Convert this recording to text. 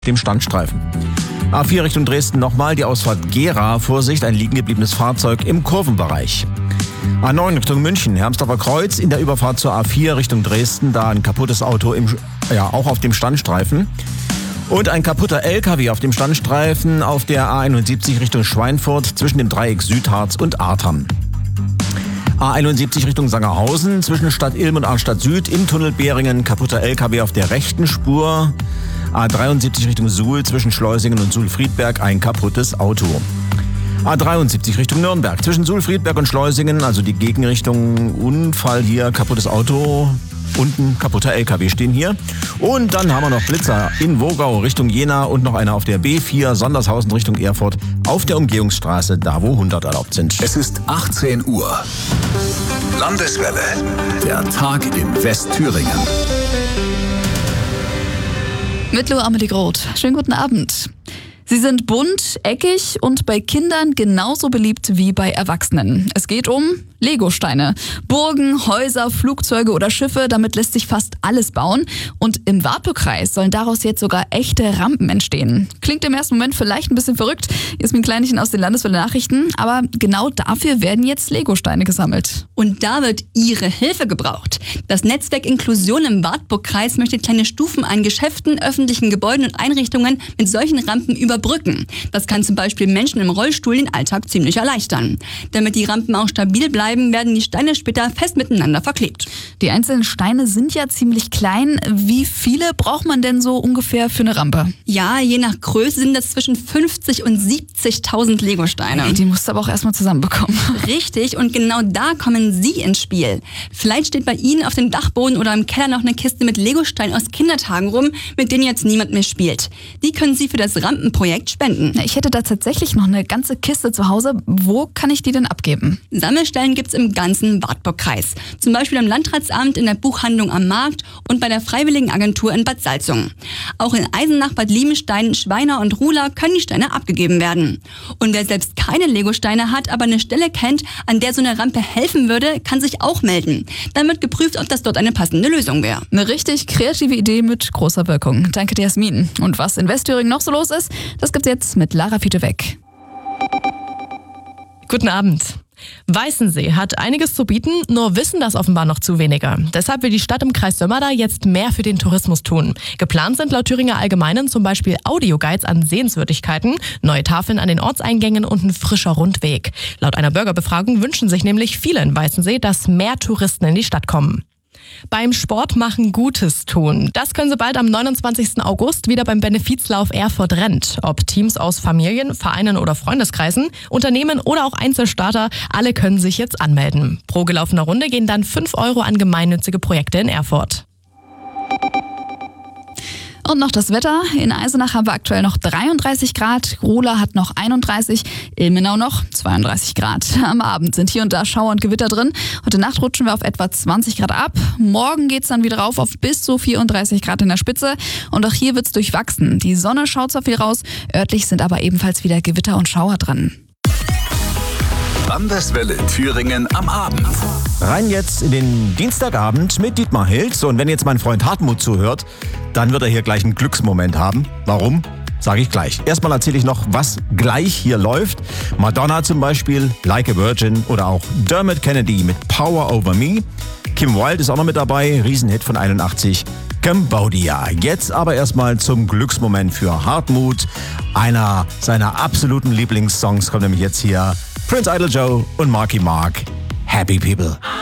Dem Standstreifen. A4 Richtung Dresden nochmal die Ausfahrt Gera. Vorsicht, ein liegen gebliebenes Fahrzeug im Kurvenbereich. A9 Richtung München, Hermsdorfer Kreuz, in der Überfahrt zur A4 Richtung Dresden, da ein kaputtes Auto auch auf dem Standstreifen. Und ein kaputter LKW auf dem Standstreifen auf der A71 Richtung Schweinfurt zwischen dem Dreieck Südharz und Artern. A71 Richtung Sangerhausen zwischen Stadt Ilm und Arnstadt Süd im Tunnel Behringen, kaputter LKW auf der rechten Spur. A73 Richtung Suhl zwischen Schleusingen und Suhl-Friedberg, ein kaputtes Auto. A73 Richtung Nürnberg zwischen Suhl-Friedberg und Schleusingen, also die Gegenrichtung, Unfall hier, kaputtes Auto, unten kaputter LKW stehen hier. Und dann haben wir noch Blitzer in Wogau Richtung Jena und noch einer auf der B4 Sondershausen Richtung Erfurt auf der Umgehungsstraße, da wo 100 erlaubt sind. Es ist 18 Uhr. Landeswelle. Der Tag in Westthüringen. Mit Lou Amelie Groth. Schönen guten Abend. Sie sind bunt, eckig und bei Kindern genauso beliebt wie bei Erwachsenen. Es geht um Legosteine. Burgen, Häuser, Flugzeuge oder Schiffe, damit lässt sich fast alles bauen. Und im Wartburgkreis sollen daraus jetzt sogar echte Rampen entstehen. Klingt im ersten Moment vielleicht ein bisschen verrückt, Jasmin Kleinchen aus den Landeswelle Nachrichten, aber genau dafür werden jetzt Legosteine gesammelt. Und da wird Ihre Hilfe gebraucht. Das Netzwerk Inklusion im Wartburgkreis möchte kleine Stufen an Geschäften, öffentlichen Gebäuden und Einrichtungen mit solchen Rampen überbrücken. Das kann zum Beispiel Menschen im Rollstuhl den Alltag ziemlich erleichtern. Damit die Rampen auch stabil bleiben, werden die Steine später fest miteinander verklebt. Die einzelnen Steine sind ja ziemlich klein. Wie viele braucht man denn so ungefähr für eine Rampe? Ja, je nach Größe sind das zwischen 50 und 70.000 Legosteine. Hey, die musst du aber auch erstmal zusammenbekommen. Richtig, und genau da kommen Sie ins Spiel. Vielleicht steht bei Ihnen auf dem Dachboden oder im Keller noch eine Kiste mit Legosteinen aus Kindertagen rum, mit denen jetzt niemand mehr spielt. Die können Sie für das Rampenprojekt spenden. Ich hätte da tatsächlich noch eine ganze Kiste zu Hause. Wo kann ich die denn abgeben? Sammelstellen gibt's im ganzen Wartburgkreis. Zum Beispiel am Landratsamt, in der Buchhandlung am Markt und bei der Freiwilligenagentur in Bad Salzungen. Auch in Eisenach, Bad Liebenstein, Schweina und Ruhla können die Steine abgegeben werden. Und wer selbst keine Legosteine hat, aber eine Stelle kennt, an der so eine Rampe helfen würde, kann sich auch melden. Dann wird geprüft, ob das dort eine passende Lösung wäre. Eine richtig kreative Idee mit großer Wirkung. Danke dir, Jasmin. Und was in Westthüringen noch so los ist, das gibt's jetzt mit Lara Fiete-Weg. Guten Abend. Weißensee hat einiges zu bieten, nur wissen das offenbar noch zu wenige. Deshalb will die Stadt im Kreis Sömmerda jetzt mehr für den Tourismus tun. Geplant sind laut Thüringer Allgemeinen zum Beispiel Audioguides an Sehenswürdigkeiten, neue Tafeln an den Ortseingängen und ein frischer Rundweg. Laut einer Bürgerbefragung wünschen sich nämlich viele in Weißensee, dass mehr Touristen in die Stadt kommen. Beim Sport machen Gutes tun. Das können sie bald am 29. August wieder beim Benefizlauf Erfurt rennt. Ob Teams aus Familien, Vereinen oder Freundeskreisen, Unternehmen oder auch Einzelstarter, alle können sich jetzt anmelden. Pro gelaufener Runde gehen dann 5 € an gemeinnützige Projekte in Erfurt. Und noch das Wetter. In Eisenach haben wir aktuell noch 33 Grad, Ruhla hat noch 31, Ilmenau noch 32 Grad. Am Abend sind hier und da Schauer und Gewitter drin. Heute Nacht rutschen wir auf etwa 20 Grad ab. Morgen geht's dann wieder rauf auf bis zu 34 Grad in der Spitze. Und auch hier wird's durchwachsen. Die Sonne schaut zwar viel raus, örtlich sind aber ebenfalls wieder Gewitter und Schauer dran. Landeswelle Thüringen am Abend. Rein jetzt in den Dienstagabend mit Dietmar Hilz. Und wenn jetzt mein Freund Hartmut zuhört, dann wird er hier gleich einen Glücksmoment haben. Warum? Sage ich gleich. Erstmal erzähle ich noch, was gleich hier läuft. Madonna zum Beispiel, Like a Virgin oder auch Dermot Kennedy mit Power Over Me. Kim Wilde ist auch noch mit dabei, Riesenhit von 81, Cambodia. Jetzt aber erstmal zum Glücksmoment für Hartmut. Einer seiner absoluten Lieblingssongs kommt nämlich jetzt hier. Prince Idol Joe und Marky Mark, Happy People.